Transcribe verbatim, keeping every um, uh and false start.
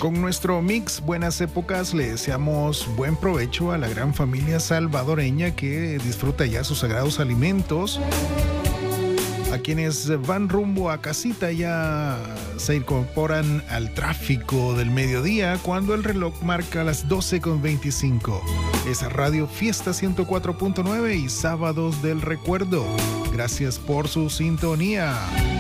Con nuestro mix Buenas Épocas le deseamos buen provecho a la gran familia salvadoreña que disfruta ya sus sagrados alimentos. A quienes van rumbo a casita ya se incorporan al tráfico del mediodía cuando el reloj marca las doce con veinticinco. Es Radio Fiesta ciento cuatro punto nueve y Sábados del Recuerdo. Gracias por su sintonía.